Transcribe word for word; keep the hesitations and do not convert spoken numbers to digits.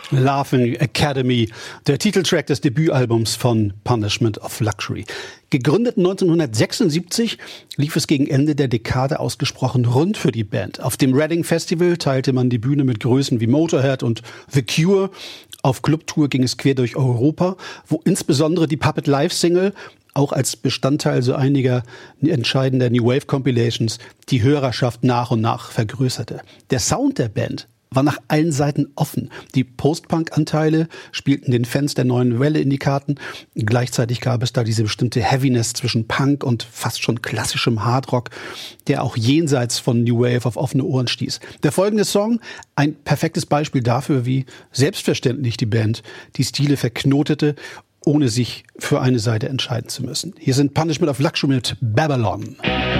Laughing Academy, der Titeltrack des Debütalbums von Punishment of Luxury. Gegründet neunzehnhundertsechsundsiebzig lief es gegen Ende der Dekade ausgesprochen rund für die Band. Auf dem Reading Festival teilte man die Bühne mit Größen wie Motorhead und The Cure. Auf Clubtour ging es quer durch Europa, wo insbesondere die Puppet Live-Single auch als Bestandteil so einiger entscheidender New Wave Compilations die Hörerschaft nach und nach vergrößerte. Der Sound der Band war nach allen Seiten offen. Die Post-Punk-Anteile spielten den Fans der neuen Welle in die Karten. Gleichzeitig gab es da diese bestimmte Heaviness zwischen Punk und fast schon klassischem Hardrock, der auch jenseits von New Wave auf offene Ohren stieß. Der folgende Song, ein perfektes Beispiel dafür, wie selbstverständlich die Band die Stile verknotete, ohne sich für eine Seite entscheiden zu müssen. Hier sind Punishment of Luxury mit Babylon.